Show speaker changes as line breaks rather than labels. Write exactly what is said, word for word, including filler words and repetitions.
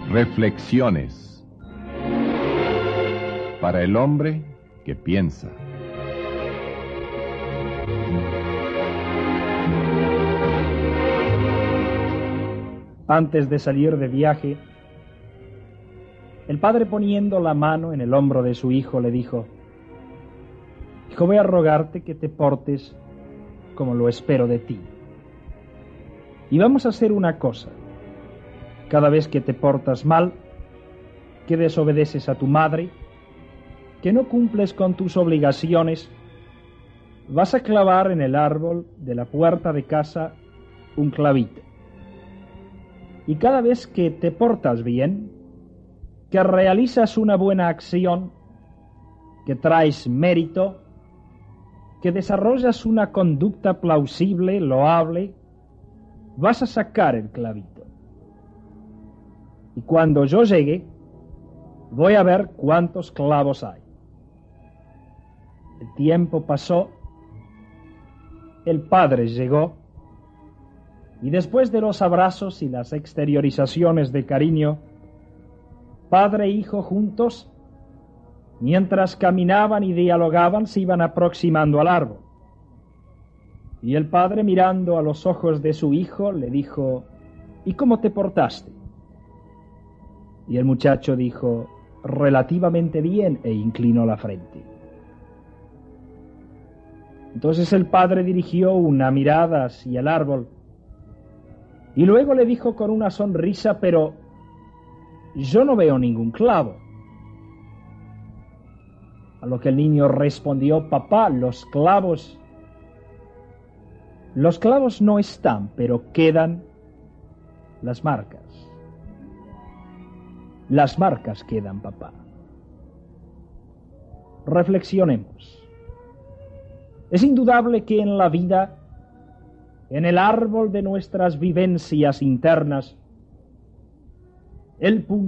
Reflexiones para el hombre que piensa.
Antes de salir de viaje, el padre, poniendo la mano en el hombro de su hijo, le dijo: Hijo, voy a rogarte que te portes como lo espero de ti. Y vamos a hacer una cosa. Cada vez que te portas mal, que desobedeces a tu madre, que no cumples con tus obligaciones, vas a clavar en el árbol de la puerta de casa un clavito. Y cada vez que te portas bien, que realizas una buena acción, que traes mérito, que desarrollas una conducta plausible, loable, vas a sacar el clavito. Y cuando yo llegue, voy a ver cuántos clavos hay. El tiempo pasó, el padre llegó, y después de los abrazos y las exteriorizaciones de cariño, padre e hijo juntos, mientras caminaban y dialogaban, se iban aproximando al árbol. Y el padre, mirando a los ojos de su hijo, le dijo: ¿Y cómo te portaste? Y el muchacho dijo: relativamente bien, e inclinó la frente. Entonces el padre dirigió una mirada hacia el árbol y luego le dijo con una sonrisa: pero yo no veo ningún clavo. A lo que el niño respondió: papá, los clavos, los clavos no están, pero quedan las marcas. Las marcas quedan, papá. Reflexionemos. Es indudable que en la vida, en el árbol de nuestras vivencias internas, el punto